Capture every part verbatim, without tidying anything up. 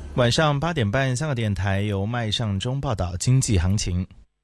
晚上八點半，香港電台由麥尚中報道經濟行情。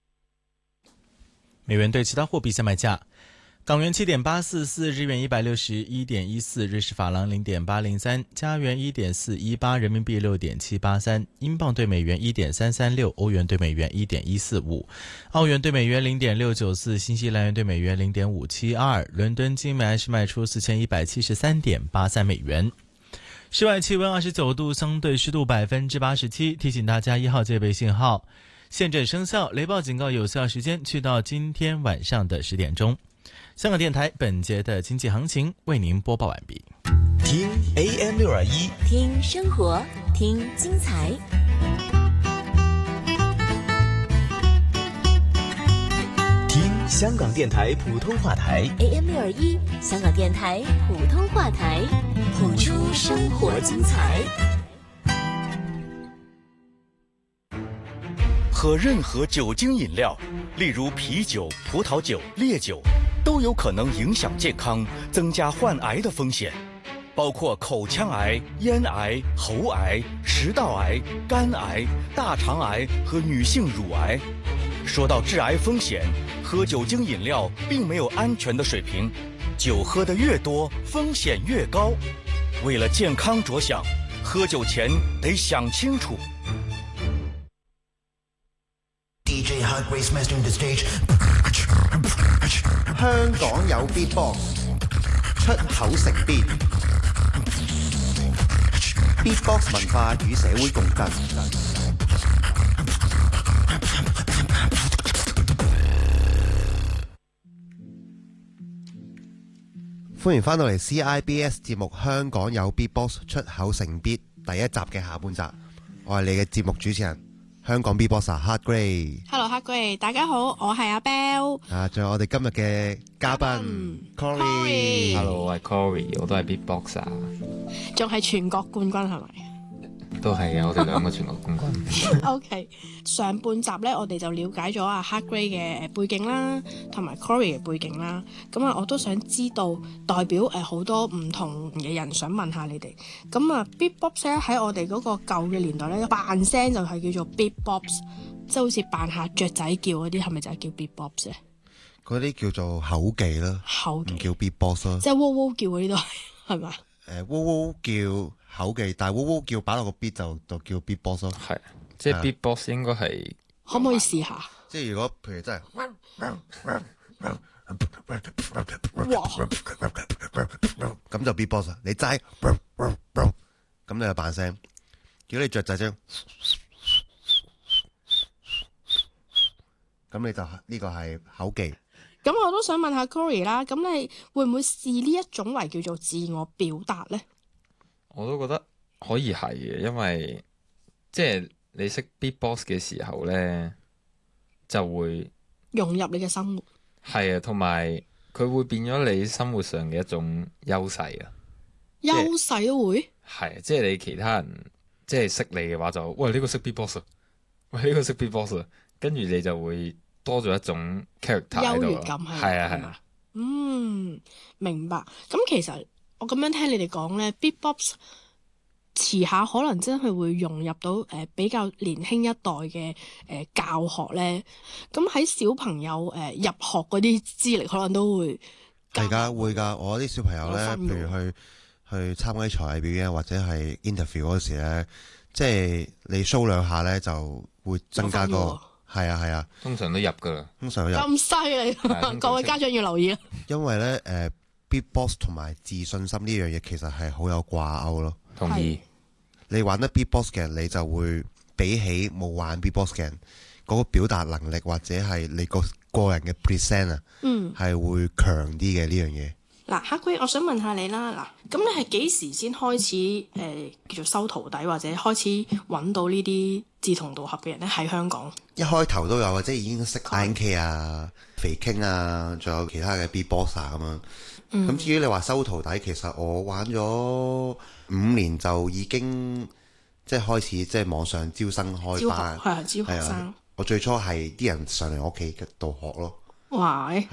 美元對其他貨幣現賣價：港元七點八四四，日元一百六十一點一四，瑞士法郎零點八零三，加元一點四一八，人民幣六點七八三，英鎊對美元一點三三六，歐元對美元一點一四五，澳元對美元零點六九四，新西蘭元對美元零點五七二。倫敦金每盎司賣出四千一百七十三點八三美元。室外氣溫二十九度，相對濕度百分之八十七。提醒大家，一號戒備信號現正生效，雷暴警告有效時間去到今天晚上的十點鐘。香港電台本節的經濟行情為您播報完畢。 聽 A M 六二一， 聽生活，聽精彩。 聽香港電台普通話台 A M 六二一，香港電台普通話台，譜出生活精彩。 喝任何酒精飲料，例如啤酒、葡萄酒、烈酒，都有可能影響健康，增加患癌的風險，包括口腔癌、咽癌、喉癌、食道癌、肝癌、大腸癌和女性乳癌。說到致癌風險，喝酒精飲料並沒有安全的水平，酒喝得越多，風險越高。為了健康着想，喝酒前得想清楚。 D J Hot Grace mastering the stage。 香港有 Beatbox， 出口成邊。Beatbox 文化與社會共振。歡迎翻到嚟 C I B S 節目《香港有 Beatbox， 出口成 Beat》第一集嘅下半集，我係你嘅節目主持人，香港 Beatboxer Hot Grace。Hello Hot Grace， 大家好，我係阿 Bell。 啊，仲有我哋今日嘅嘉賓 Cory。Hello， 我係 Cory， 我都係 Beatboxer。 仲係全國冠軍係咪？ 都係嘅，我哋兩個全國冠軍。 O K， 上半集咧，我哋就了解咗阿 Hot Grace 嘅背景啦，同埋 Cory 嘅背景啦。咁啊，我都想知道代表誒好多唔同嘅人，想問下你哋。咁啊 ，Beatbox 咧喺我哋嗰個舊嘅年代咧，扮聲就係叫做 Beatbox， 即係好似扮下雀仔叫嗰啲，係咪就係叫 Beatbox 咧？ 嗰啲叫做口技啦，口技唔叫 Beatbox 咯。 即係喎喎叫嗰啲都係，係咪？ 誒，喎喎叫口技，但係喎喎叫擺落個 beat 就就叫 Beatbox 咯。 係，即係 Beatbox 應該係。 可唔可以試下？即係如果譬如真係，咁就 Beatbox。你齋咁你就扮聲。如果你雀仔聲，咁你就呢個係口技。 咁我都想問下 Cory 啦，咁你會唔會視呢一種為叫做自我表達呢？ 我都覺得可以係嘅，因為即係你識 Beatbox 嘅時候呢，就會融入你嘅生活。 係啊，同埋佢會變咗你生活上嘅一種優勢啊。 優勢都會？ 係，即係你其他人即係識你嘅話就，喂呢個識 Beatbox， 喂呢個識 Beatbox， 跟住你就會多咗一種 character 喺度。優越感係。係啊係啊。 嗯，明白。咁其實我咁樣聽你哋講呢 Beatbox 遲下可能真係會融入到誒、呃、比較年輕一代嘅誒、呃、教學呢。咁喺小朋友誒、呃、入學嗰啲資歷可能都會係㗎，會㗎。我啲小朋友呢，譬如去去參加啲才藝表演或者係 interview 嗰時呢，即係你 show 兩下呢，就會增加個。係啊係啊， 通常都入噶啦， 通常都入。 咁犀利，各位家長要留意啦。 因為咧，誒、呃、，Beatbox 同埋自信心呢樣嘢其實係好有掛鈎咯。 同意。你玩得 Beatbox 嘅人，你就會比起冇玩 Beatbox 嘅人，嗰、那個表達能力或者係你個個人嘅 present 啊，嗯，係會強啲嘅呢樣嘢。 嗱，Hot Grace，我想問下你啦，嗱，咁你係幾時先開始誒、呃、叫做收徒弟，或者開始揾到呢啲志同道合嘅人咧？喺香港一開頭都有啊，即係已經識 I N K 啊、肥 King 啊，仲有其他嘅 Beatboxer 咁樣。咁、嗯、至於你話收徒弟，其實我玩咗五年就已經即係開始即係網上招生開班， 係啊，招學生。 我最初係啲人上嚟我屋企度學咯。 哇！ 係啊。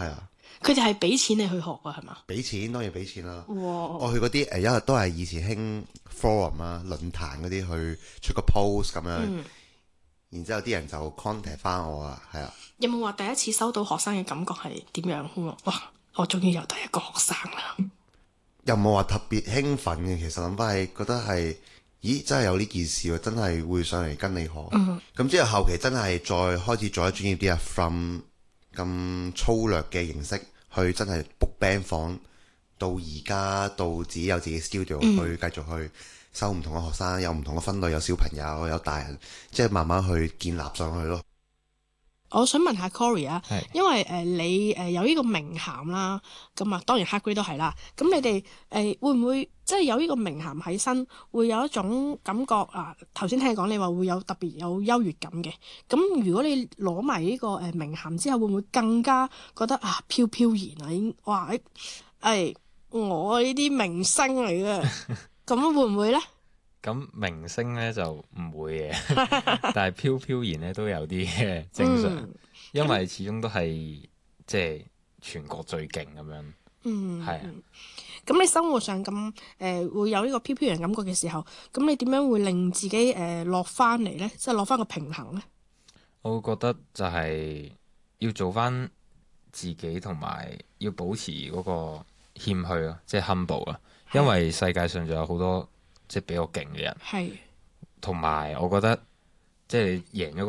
佢哋係俾錢你去學㗎係嘛？ 俾錢當然俾錢啦。 哇！ 我去嗰啲誒，因為都係以前興 forum 啊、論壇嗰啲去出個 post 咁樣， 嗯、然之後啲人就 contact 翻我啊，係啊。 有冇話第一次收到學生嘅感覺係點樣？哇！我終於有第一個學生啦！ 又冇話特別興奮嘅，其實諗翻係覺得係，咦，真係有呢件事喎，真係會上嚟跟你學。咁、嗯、之後後期真係再開始做得專業啲啊 ，from 咁粗略嘅形式去真係 book band 房，到而家到自己有自己 studio、嗯、去繼續去收唔同嘅學生，有唔同嘅分類，有小朋友，有大人，即係慢慢去建立上去咯。 我想問下 Cory 啊，因為誒、呃、你誒有呢個名銜啦，咁啊當然 Hardgrade 都係啦。咁你哋誒、呃、會唔會即係有呢個名銜喺身，會有一種感覺啊？頭先聽你講你話會有特別有優越感嘅。咁如果你攞埋呢個誒名銜之後，會唔會更加覺得啊飄飄然啊？已經哇誒、哎，我呢啲明星嚟嘅，咁會唔會咧？ 咁明星咧就唔會嘅，但係飄飄然咧都有啲嘅正常，嗯、因為始終都係即係全國最勁咁樣。嗯，係啊。 咁你生活上咁誒、呃、會有呢個飄飄然感覺嘅時候，咁你點樣會令自己誒、呃、落翻嚟咧？即係落翻個平衡咧？ 我會覺得就係要做翻自己，同埋要保持嗰個謙虛咯，即係 humble 啊。因為世界上仲有好多。即係比我勁嘅人，係，同埋我覺得即係你贏咗個